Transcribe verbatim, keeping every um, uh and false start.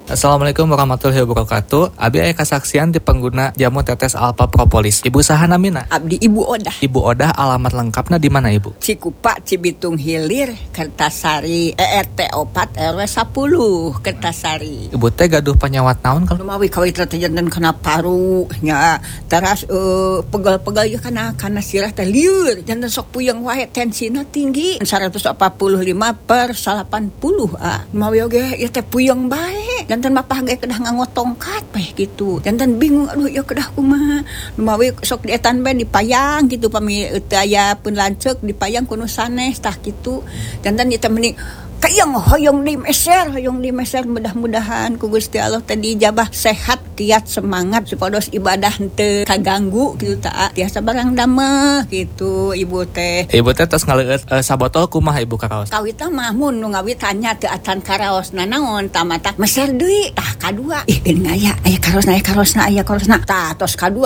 Assalamualaikum warahmatullahi wabarakatuh. Abi aya kasaksian di pengguna jamu tetes Alpha Propolis. Ibu saha namina? Abdi Ibu Odah. Ibu Odah, alamat lengkapna di mana Ibu? Cikupa, Cibitung Hilir, Kertasari, E R T opat R W sepuluh, Kertasari. Ibu teh gaduh penyawat naon kalau Lumawi kawit rata jantan kena paru nya teras uh, pegal-pegal ya kana kana sirah teh lieur jantan sok puyeng wae tensina tinggi seratus empat puluh lima per delapan puluh ah lumawi oge ya teh puyeng bae jantan mapah ge kedah nganggo tongkat peh gitu jantan bingung aduh ya kedah kumaha lumawi sok dietan bae dipayang gitu pami teu aya pun lanceuk dipayang kuno sanes tah kitu jantan ieu teh meni kayang hoyong di meser, hoyong di meser mudah-mudahan ku Gusti Allah tadi jabah sehat, kiat semangat supados ibadah teu kaganggu gitu ta. Tiasa barang dameh gitu Ibu teh. Ibu teh tos ngaleueut uh, sabotol kumaha Ibu karaos? Kawit teh mah mun nu ngawit tanya teu acan karaosna naon tamata meser deui tah kadua. Ih geuning aya aya karosna aya karosna aya karosna. Tah tos kadua